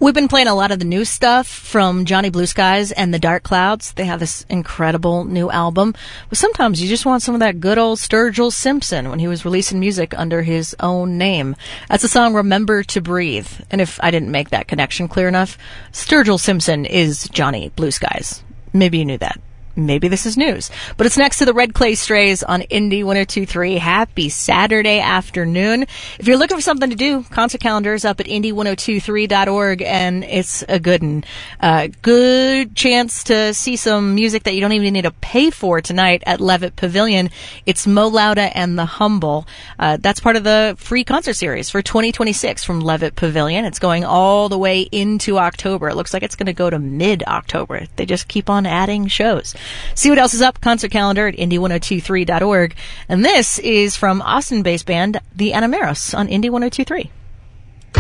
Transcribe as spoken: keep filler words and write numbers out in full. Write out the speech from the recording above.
We've been playing a lot of the new stuff from Johnny Blue Skies and the Dark Clouds. They have this incredible new album. But sometimes you just want some of that good old Sturgill Simpson when he was releasing music under his own name. That's the song Remember to Breathe. And if I didn't make that connection clear enough, Sturgill Simpson is Johnny Blue Skies. Maybe you knew that. Maybe this is news. But it's next to the Red Clay Strays on Indie one oh two three. Happy Saturday afternoon. If you're looking for something to do, concert calendar is up at indie one oh two three dot org, and it's a good one. Uh, good chance to see some music that you don't even need to pay for tonight at Levitt Pavilion. It's Mo Lauda and the Humble. Uh, that's part of the free concert series for twenty twenty-six from Levitt Pavilion. It's going all the way into October. It looks like it's going to go to mid-October. They just keep on adding shows. See what else is up, concert calendar at indie one oh two three dot org. And this is from Austin-based band The Animeros on Indie one oh two three.